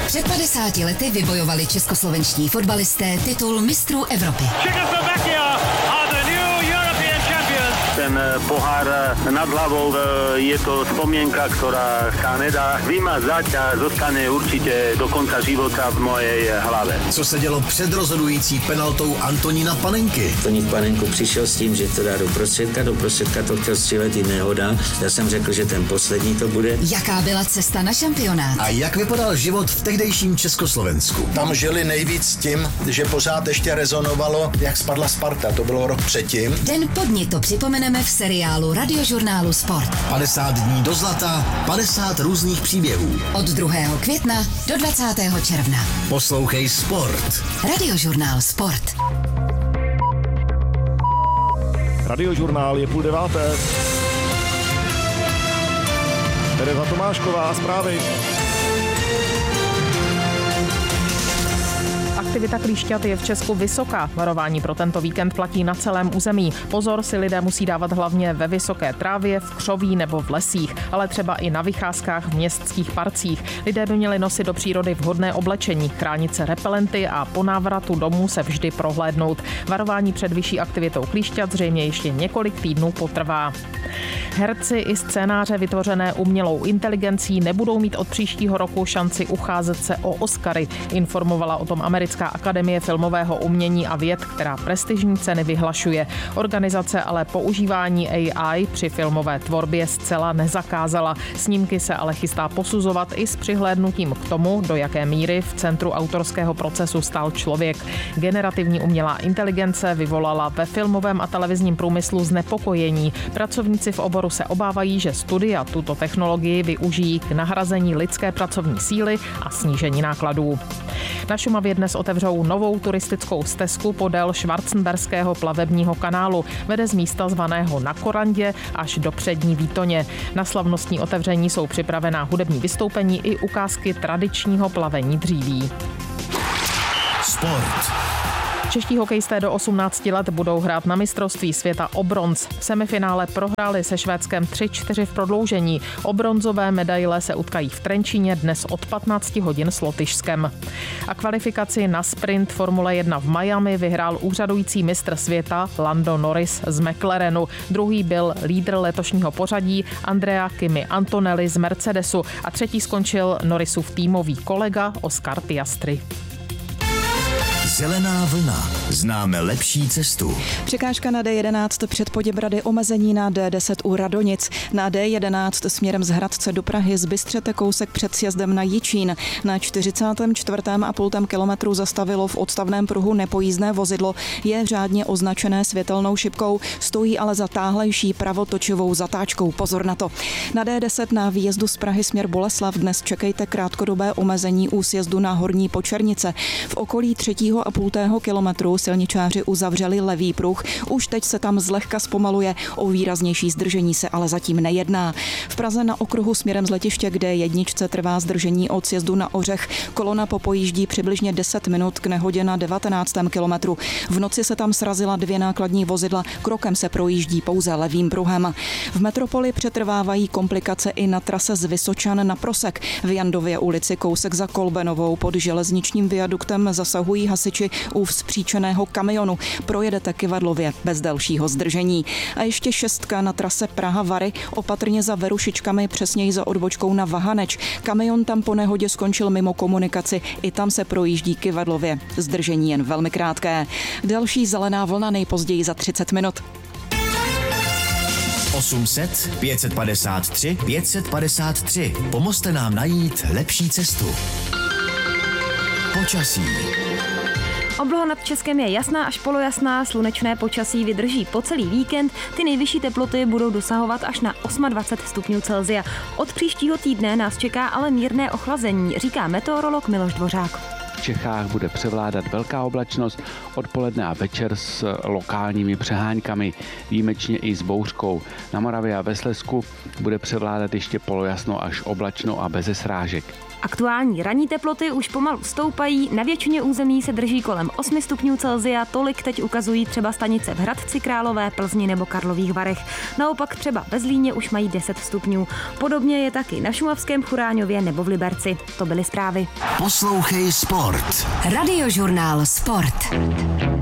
Před 50 lety vybojovali českoslovenští fotbalisté titul mistrů Evropy. Ten pohár nad hlavou je to spomienka, ktorá sa nedá vymazať a zostane určite do konca života v mojej hlave. Co se dělo před rozhodující penaltou Antonína Panenky? Antonín Panenku přišel s tím, že to dá do prostředka to chtěl střílet i nehoda. Já jsem řekl, že ten poslední to bude. Jaká byla cesta na šampionát? A jak vypadal život v tehdejším Československu? Tam žili nejvíc tím, že pořád ještě rezonovalo, jak spadla Sparta, to bylo rok předtím. Den po dni to připomeneme v seriálu Radiožurnálu Sport. 50 dní do zlata, 50 různých příběhů. Od 2. května do 20. června. Poslouchej Sport. Radiožurnál Sport. Radiožurnál je 8:30. Tereza Tomášková a zprávy. Aktivita klíšťat je v Česku vysoká. Varování pro tento víkend platí na celém území. Pozor si lidé musí dávat hlavně ve vysoké trávě, v křoví nebo v lesích, ale třeba i na vycházkách v městských parcích. Lidé by měli nosit do přírody vhodné oblečení, chránit se repelenty a po návratu domů se vždy prohlédnout. Varování před vyšší aktivitou klíšťat zřejmě ještě několik týdnů potrvá. Herci i scénáře vytvořené umělou inteligencí nebudou mít od příštího roku šanci ucházet se o Oscary, informovala o tom Americká akademie filmového umění a věd, která prestižní ceny vyhlašuje. Organizace ale používání AI při filmové tvorbě zcela nezakázala. Snímky se ale chystá posuzovat i s přihlédnutím k tomu, do jaké míry v centru autorského procesu stál člověk. Generativní umělá inteligence vyvolala ve filmovém a televizním průmyslu znepokojení. Pracovníci v oboru se obávají, že studia tuto technologii využijí k nahrazení lidské pracovní síly a snížení nákladů. Na Šumavě dnes otevřou novou turistickou stezku podél Schwarzenberského plavebního kanálu. Vede z místa zvaného Na Korandě až do Přední Výtoně. Na slavnostní otevření jsou připravená hudební vystoupení i ukázky tradičního plavení dříví. Sport. Čeští hokejisté do 18 let budou hrát na mistrovství světa o bronz. V semifinále prohráli se Švédskem 3-4 v prodloužení. O bronzové medaile se utkají v Trenčíně dnes od 15 hodin s Lotyšskem. A kvalifikaci na sprint Formule 1 v Miami vyhrál úřadující mistr světa Lando Norris z McLarenu. Druhý byl lídr letošního pořadí Andrea Kimi Antonelli z Mercedesu a třetí skončil Norrisův týmový kolega Oscar Piastri. Zelená vlna. Známe lepší cestu. Překážka na D11 před Poděbrady, omezení na D10 u Radonic. Na D11 směrem z Hradce do Prahy z Bystřete kousek před sjezdem na Jičín. Na 44,5 kilometru zastavilo v odstavném pruhu nepojízdné vozidlo. Je řádně označené světelnou šipkou, stojí ale za táhlejší pravotočivou zatáčkou. Pozor na to. Na D10 na výjezdu z Prahy směr Boleslav dnes čekejte krátkodobé omezení u sjezdu na Horní Počernice. V okolí 3,5 kilometru silničáři uzavřeli levý pruh. Už teď se tam zlehka zpomaluje, o výraznější zdržení se ale zatím nejedná. V Praze na okruhu směrem z letiště, kde jedničce trvá zdržení od sjezdu na Ořech, kolona popojíždí přibližně 10 minut k nehodě na 19. kilometru. V noci se tam srazila 2 nákladní vozidla, krokem se projíždí pouze levým pruhem. V metropoli přetrvávají komplikace i na trase z Vysočan na Prosek. V Jandově ulici kousek za Kolbenovou pod železničním viaduktem zasahují hasiči u vzpříčeného kamionu. Projedete Kyvadlově bez dalšího zdržení. A ještě 6 na trase Praha-Vary, opatrně za Verušičkami, přesněji za odbočkou na Vahaneč. Kamion tam po nehodě skončil mimo komunikaci, i tam se projíždí Kyvadlově. Zdržení jen velmi krátké. Další zelená vlna nejpozději za 30 minut. 800 553 553. Pomozte nám najít lepší cestu. Počasí. Obloha nad Českem je jasná až polojasná, slunečné počasí vydrží po celý víkend, ty nejvyšší teploty budou dosahovat až na 28 stupňů Celsia. Od příštího týdne nás čeká ale mírné ochlazení, říká meteorolog Miloš Dvořák. v Čechách bude převládat velká oblačnost, odpoledne a večer s lokálními přeháňkami, výjimečně i s bouřkou. Na Moravě a ve Slezsku bude převládat ještě polojasno až oblačno a beze srážek. Aktuální ranní teploty už pomalu stoupají, na většině území se drží kolem 8 stupňů Celsia, tolik teď ukazují třeba stanice v Hradci Králové, Plzni nebo Karlových Varech. Naopak třeba ve Zlíně už mají 10 stupňů. Podobně je taky na šumavském Churáňově nebo v Liberci. To byly zprávy. Poslouchej sport. Radiožurnál Sport.